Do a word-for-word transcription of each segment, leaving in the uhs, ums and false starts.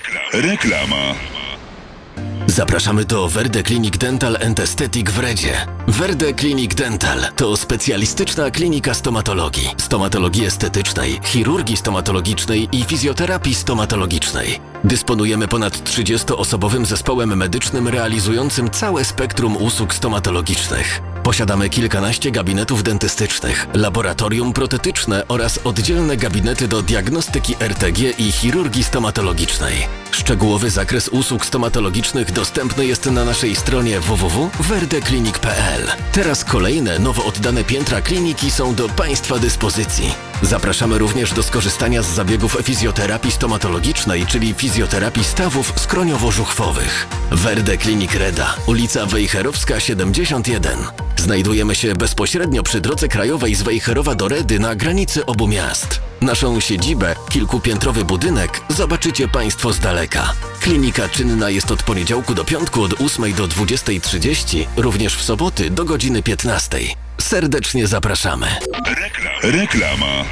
Reklama. Zapraszamy do Verde Clinic Dental and Aesthetic w Redzie. Verde Clinic Dental to specjalistyczna klinika stomatologii, stomatologii estetycznej, chirurgii stomatologicznej i fizjoterapii stomatologicznej. Dysponujemy ponad trzydziestoosobowym zespołem medycznym realizującym całe spektrum usług stomatologicznych. Posiadamy kilkanaście gabinetów dentystycznych, laboratorium protetyczne oraz oddzielne gabinety do diagnostyki R T G i chirurgii stomatologicznej. Szczegółowy zakres usług stomatologicznych dostępny jest na naszej stronie w w w kropka verde clinic kropka p l. Teraz kolejne, nowo oddane piętra kliniki są do Państwa dyspozycji. Zapraszamy również do skorzystania z zabiegów fizjoterapii stomatologicznej, czyli fizjoterapii stawów skroniowo-żuchwowych. Verde Clinic Reda, ulica Wejherowska siedemdziesiąt jeden. Znajdujemy się bezpośrednio przy drodze krajowej z Wejherowa do Redy na granicy obu miast. Naszą siedzibę, kilkupiętrowy budynek, zobaczycie Państwo z daleka. Klinika czynna jest od poniedziałku do piątku od ósmej do dwudziestej trzydzieści, również w soboty do godziny piętnastej. Serdecznie zapraszamy. Reklama.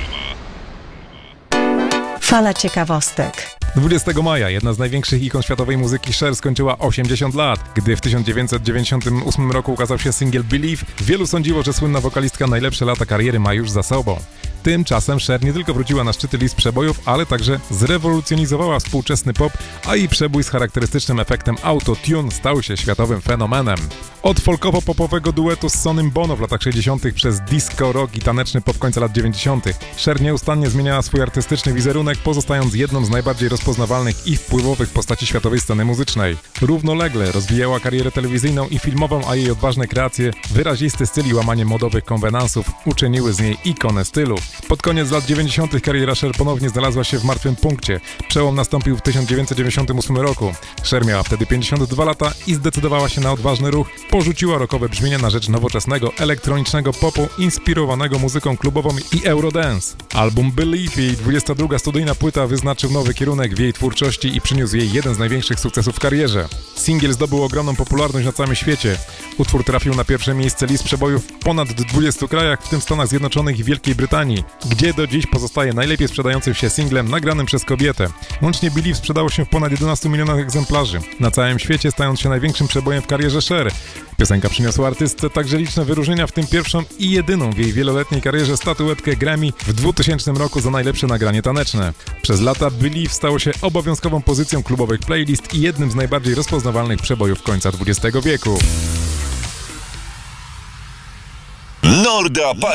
Fala ciekawostek. dwudziestego maja jedna z największych ikon światowej muzyki Cher skończyła osiemdziesiąt lat. Gdy w tysiąc dziewięćset dziewięćdziesiątym ósmym roku ukazał się singiel Believe, wielu sądziło, że słynna wokalistka najlepsze lata kariery ma już za sobą. Tymczasem Cher nie tylko wróciła na szczyty list przebojów, ale także zrewolucjonizowała współczesny pop, a jej przebój z charakterystycznym efektem autotune stał się światowym fenomenem. Od folkowo-popowego duetu z Sonym Bono w latach sześćdziesiątych przez disco, rock i taneczny pop końca lat dziewięćdziesiątych Cher nieustannie zmieniała swój artystyczny wizerunek, pozostając jedną z najbardziej rozpoznawalnych i wpływowych postaci światowej sceny muzycznej. Równolegle rozwijała karierę telewizyjną i filmową, a jej odważne kreacje, wyrazisty styl i łamanie modowych konwenansów uczyniły z niej ikonę stylu. Pod koniec lat dziewięćdziesiątych kariera Cher ponownie znalazła się w martwym punkcie. Przełom nastąpił w tysiąc dziewięćset dziewięćdziesiątym ósmym roku. Cher miała wtedy pięćdziesiąt dwa lata i zdecydowała się na odważny ruch. Porzuciła rockowe brzmienia na rzecz nowoczesnego, elektronicznego popu inspirowanego muzyką klubową i eurodance. Album Believe, jej dwudziesta druga studyjna płyta, wyznaczył nowy kierunek w jej twórczości i przyniósł jej jeden z największych sukcesów w karierze. Singiel zdobył ogromną popularność na całym świecie. Utwór trafił na pierwsze miejsce list przebojów w ponad dwudziestu krajach, w tym Stanach Zjednoczonych i Wielkiej Brytanii, gdzie do dziś pozostaje najlepiej sprzedającym się singlem nagranym przez kobietę. Łącznie Believe sprzedało się w ponad jedenastu milionach egzemplarzy, na całym świecie stając się największym przebojem w karierze Cher. Piosenka przyniosła artystce także liczne wyróżnienia, w tym pierwszą i jedyną w jej wieloletniej karierze statuetkę Grammy w dwutysięcznym roku za najlepsze nagranie taneczne. Przez lata Believe stało się obowiązkową pozycją klubowych playlist i jednym z najbardziej rozpoznawalnych przebojów końca dwudziestego wieku. Norda